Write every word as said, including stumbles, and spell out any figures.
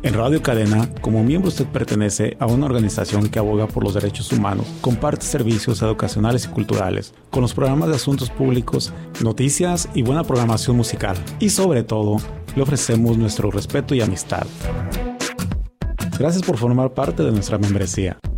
En Radio Cadena, como miembro usted pertenece a una organización que aboga por los derechos humanos, comparte servicios educacionales y culturales, con los programas de asuntos públicos, noticias y buena programación musical. Y sobre todo, le ofrecemos nuestro respeto y amistad. Gracias por formar parte de nuestra membresía.